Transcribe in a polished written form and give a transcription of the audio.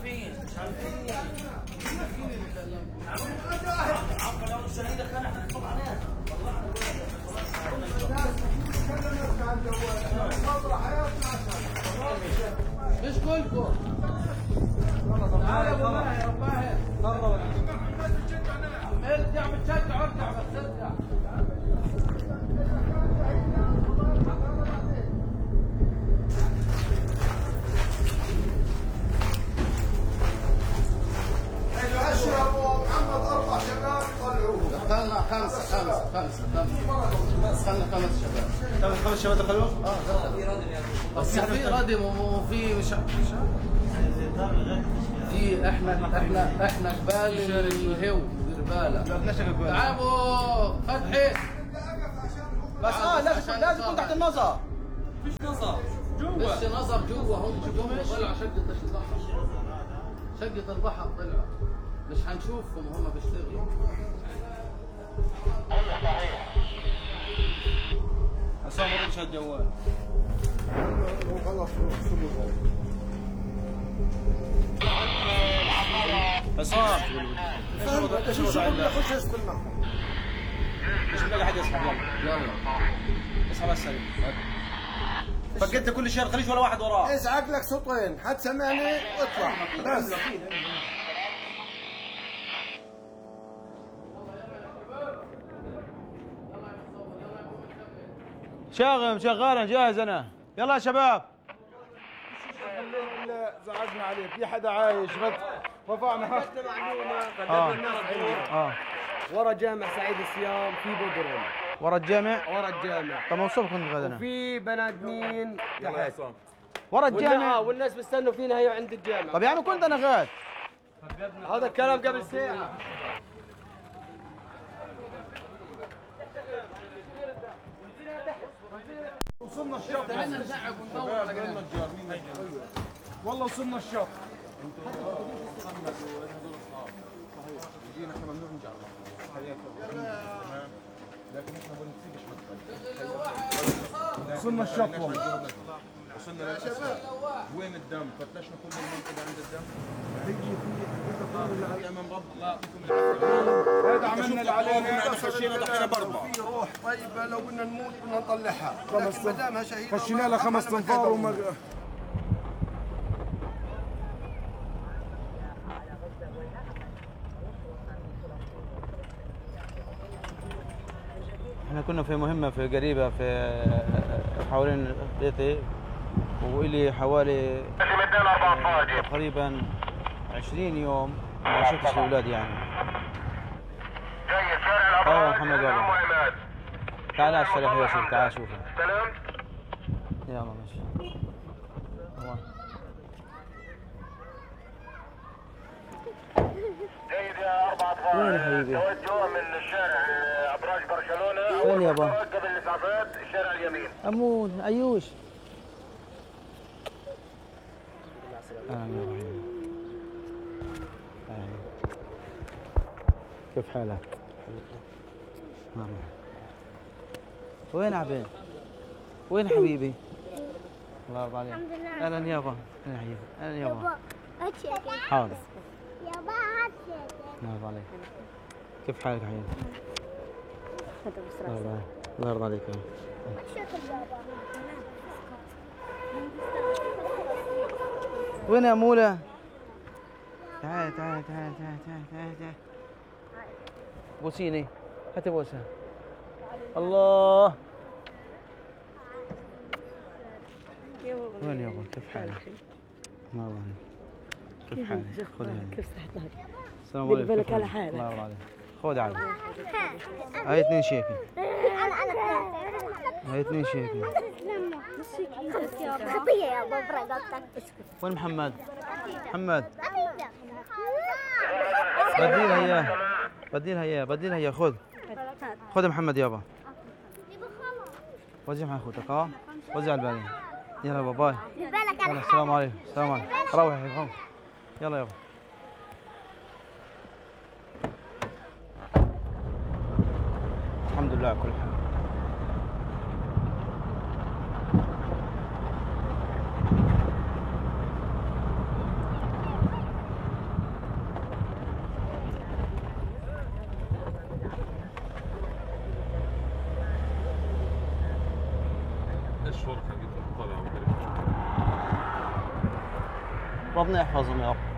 عارفين عقل يوم الشهيدة كان احنا نطلع عليها ايش قولكم؟ تعال ابو ماهر يا ابو ماهر ارجع بتشجع ارجع بس ارجع دخلنا خمسة دخلنا 5 شباب 5 شباب دخلوا؟ بس في ردم وفي مش في احنا قبال الهو زربالة تعالوا فتحي بس لازم يكون تحت النظر مفيش نظر جوا بس نظر جوا هم طلعوا شقة البحر طلعوا مش هنشوفهم وهم بيشتغلوا عصام ما ردش الجوال عصام ايش الشغل يخش يستلمه مش بلاقي حد يسحب يلا اسحب السريع فقدت كل شيء الخليج ولا واحد وراه ازعق لك صوتين حد سمعني واطلع بس شغال جاهز انا يلا يا شباب زعقنا عليه في حدا عايش رفعنا ورا جامع سعيد الصيام في بودرون ورا الجامع طب موصوف كنت غدنا وفي بنادمين تحت ورا الجامع والناس بيستنوا فينا هي عند الجامع. طب يا عم كنت انا غاد هذا الكلام قبل ساعة. وصلنا الشط والله وصلنا الشط احنا ممنوع نجرب لكن احنا ما نسيبش وصلنا الشط والله وصلنا للاسفل وين الدم؟ فتشنا كل المنطقه عند الدم هي امام رب الله هذا عملنا اللي علينا خشينا دخلنا برضه في روح طيبه لو بدنا نموت بدنا نطلعها لكن ما دامها شهيده خشينا لها 5 انفار وما احنا كنا في مهمة في قريبة في حوالين بيتي وإلي حوالي تقريبا 20 يوم ما شفتش الأولاد يعني. محمد بابا تعال على الشريحة يا شيخ تعال شوفه. يلا ماشي. جيد يا 4 وين يا حبيبي؟ توجه من الشارع ابراج برشلونه وين يابا؟ قبل الاسعافات الشارع اليمين. أمون أيوش. كيف حالك؟ وين عبين؟ وين حبيبي؟ الله يرضى عليك. الحمد لله. أهلا يابا. أهلا حبيبي. أهلا يابا. يابا حاضر. يابا الله يرضى عليك. كيف حالك يا حبيبي؟ الله يرضى عليك. وين يا مولى؟ تعال تعال تعال تعال تعال تعال بوسيني هات بوسه. الله وين يابا كيف حالك؟ الله يرضى كيف حالك؟ خذ كيف صحتك؟ السلام عليكم. بالك على حالك. الله يرضى عليك. خذ عادي. هاي 2 شيكل. هاي 2 شيكل. خطية يا بابا وين محمد؟ محمد بديلها اياه بديلها اياه خذ يا محمد يابا وزع مع اخوتك وزع الباقي. يلا باي. السلام عليكم. السلام عليكم. روح يا اخوان يلا يابا. الحمد لله على كل حال. الشرطه قلت طلع ربنا يحفظهم يا رب.